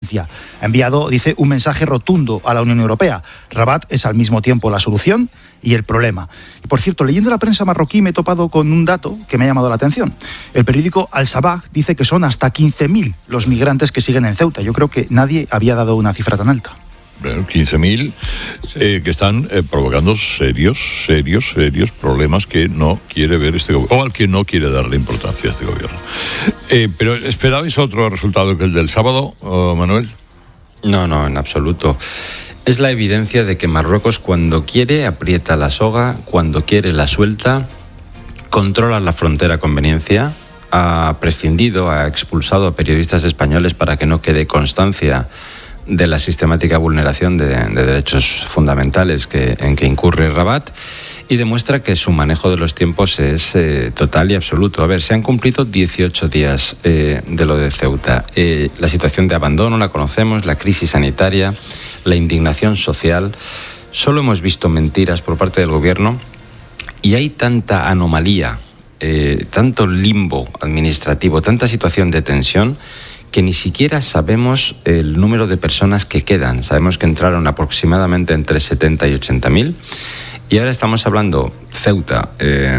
Ha enviado, dice, un mensaje rotundo a la Unión Europea. Rabat es al mismo tiempo la solución y el problema. Y por cierto, leyendo la prensa marroquí me he topado con un dato que me ha llamado la atención. El periódico Al Sabah dice que son hasta 15.000 los migrantes que siguen en Ceuta. Yo creo que nadie había dado una cifra tan alta. Bueno, 15.000 que están provocando serios problemas que no quiere ver este gobierno, o al que no quiere darle importancia a este gobierno. Pero ¿esperabais otro resultado que el del sábado, Manuel? No, en absoluto. Es la evidencia de que Marruecos, cuando quiere, aprieta la soga, cuando quiere, la suelta, controla la frontera a conveniencia, ha prescindido, ha expulsado a periodistas españoles para que no quede constancia de la sistemática vulneración de derechos fundamentales en que incurre Rabat, y demuestra que su manejo de los tiempos es total y absoluto. A ver, se han cumplido 18 días de lo de Ceuta. La situación de abandono la conocemos, la crisis sanitaria, la indignación social. Solo hemos visto mentiras por parte del gobierno y hay tanta anomalía, tanto limbo administrativo, tanta situación de tensión, que ni siquiera sabemos el número de personas que quedan. Sabemos que entraron aproximadamente entre 70 y 80.000 y ahora estamos hablando Ceuta,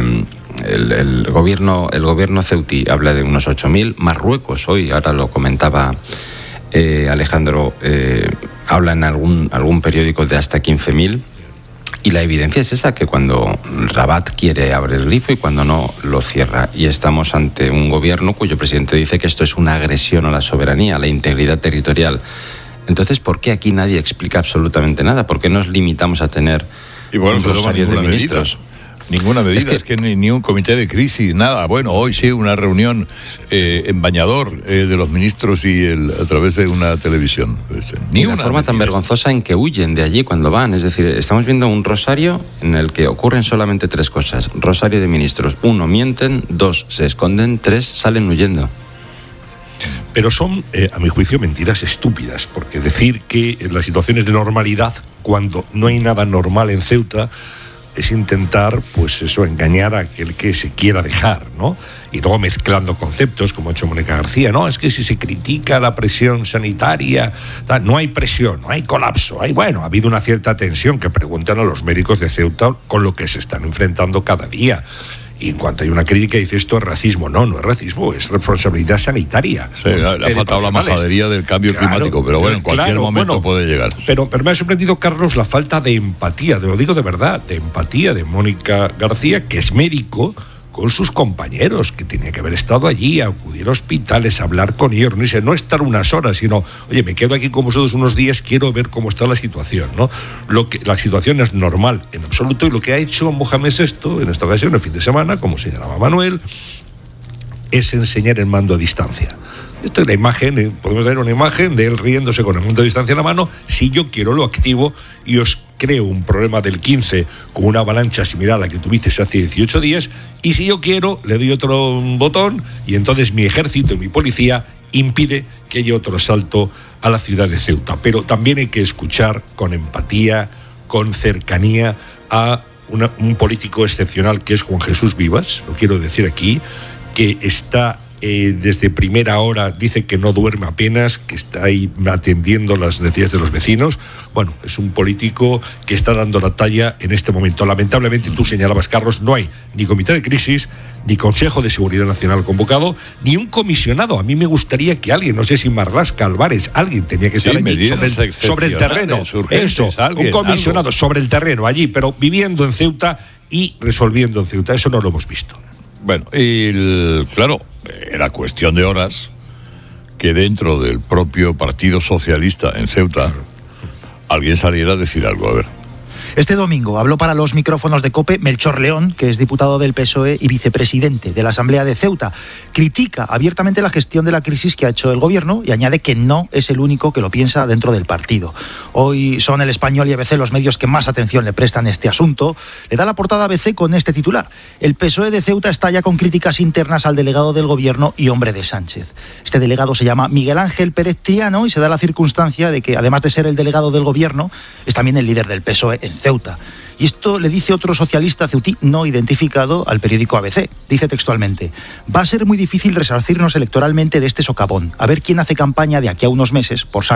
el gobierno ceutí habla de unos 8.000, Marruecos hoy, ahora lo comentaba Alejandro, habla en algún periódico de hasta 15.000. Y la evidencia es esa, que cuando Rabat quiere abre el grifo y cuando no, lo cierra. Y estamos ante un gobierno cuyo presidente dice que esto es una agresión a la soberanía, a la integridad territorial. Entonces, ¿por qué aquí nadie explica absolutamente nada? ¿Por qué nos limitamos a tener un rosario de ministros? Ninguna medida, es que ni un comité de crisis, nada. Bueno, hoy sí, una reunión en Bañador de los ministros a través de una televisión. Ni una forma tan vergonzosa en que huyen de allí cuando van. Es decir, estamos viendo un rosario en el que ocurren solamente 3 cosas. Rosario de ministros. 1, mienten. 2, se esconden. 3, salen huyendo. Pero son, a mi juicio, mentiras estúpidas, porque decir que en las situaciones de normalidad, cuando no hay nada normal en Ceuta, es intentar, pues eso, engañar a aquel que se quiera dejar, ¿no? Y luego mezclando conceptos, como ha hecho Mónica García, no, es que si se critica la presión sanitaria, no hay presión, no hay colapso, ha habido una cierta tensión, que preguntan a los médicos de Ceuta con lo que se están enfrentando cada día. Y en cuanto hay una crítica, dice esto es racismo. No es racismo, es responsabilidad sanitaria. Sí, le ha faltado la majadería del cambio climático, pero bueno, en cualquier momento puede llegar. Pero me ha sorprendido, Carlos, la falta de empatía, lo digo de verdad, de empatía de Mónica García, que es médico, con sus compañeros, que tenía que haber estado allí, acudir a hospitales, hablar con ellos, no estar unas horas, sino, oye, me quedo aquí con vosotros unos días, quiero ver cómo está la situación, ¿no? La situación es normal en absoluto, y lo que ha hecho Mohamed VI en esta ocasión, el fin de semana, como señalaba Manuel, es enseñar el mando a distancia. Esta es la imagen, podemos ver una imagen de él riéndose con el mando a distancia en la mano. Si yo quiero, lo activo y os creo un problema del 15 con una avalancha similar a la que tuviste hace 18 días. Y si yo quiero, le doy otro botón y entonces mi ejército y mi policía impide que haya otro asalto a la ciudad de Ceuta. Pero también hay que escuchar con empatía, con cercanía a un político excepcional que es Juan Jesús Vivas, lo quiero decir aquí, que está desde primera hora, dice que no duerme apenas, que está ahí atendiendo las necesidades de los vecinos. Bueno, es un político que está dando la talla en este momento. Lamentablemente, tú señalabas, Carlos, no hay ni comité de crisis, ni Consejo de Seguridad Nacional convocado, ni un comisionado. A mí me gustaría que alguien, no sé si Marlaska, Álvarez, alguien tenía que estar allí sobre el terreno. Eso, un comisionado sobre el terreno allí, pero viviendo en Ceuta y resolviendo en Ceuta. Eso no lo hemos visto. Bueno, claro, era cuestión de horas que dentro del propio Partido Socialista en Ceuta alguien saliera a decir algo. A ver. Este domingo habló para los micrófonos de COPE Melchor León, que es diputado del PSOE y vicepresidente de la Asamblea de Ceuta. Critica abiertamente la gestión de la crisis que ha hecho el gobierno y añade que no es el único que lo piensa dentro del partido. Hoy son El Español y ABC los medios que más atención le prestan a este asunto. Le da la portada a ABC con este titular: el PSOE de Ceuta estalla con críticas internas al delegado del gobierno y hombre de Sánchez. Este delegado se llama Miguel Ángel Pérez Triano y se da la circunstancia de que, además de ser el delegado del gobierno, es también el líder del PSOE en Ceuta. Y esto le dice otro socialista ceutí no identificado al periódico ABC. Dice textualmente: va a ser muy difícil resarcirnos electoralmente de este socavón. A ver quién hace campaña de aquí a unos meses por